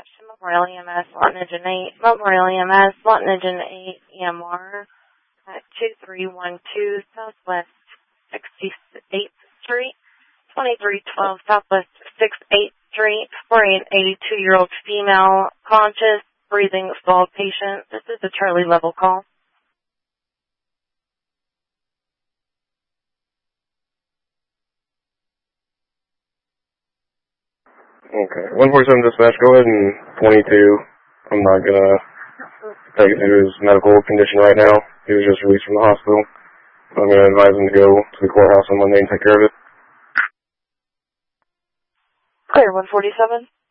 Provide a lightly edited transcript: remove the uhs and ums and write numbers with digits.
dispatch to Memorial EMS, Lawton Engine 8, Memorial EMS, Lawton Engine 8, EMR at 2312 Southwest 68th Street, 2312 Southwest 6th Street, for an 82-year-old female, conscious, breathing, stalled patient. This is a Charlie level call. Okay. 147 dispatch, go ahead and 22. I'm not going to take it to his medical condition right now. He was just released from the hospital. I'm going to advise him to go to the courthouse on Monday and take care of it. Clear 147.